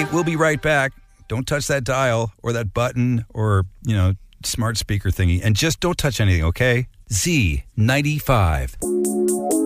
right. We'll be right back. Don't touch that dial or that button or, smart speaker thingy. And just don't touch anything, okay? Z95.